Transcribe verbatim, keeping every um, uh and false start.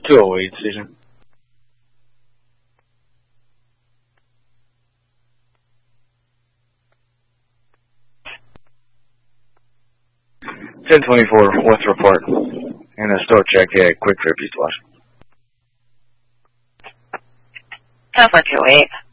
two oh eight, Susan. ten twenty-four, what's the report? And a store check, yeah, quick trip, East Washington. ten four two eight.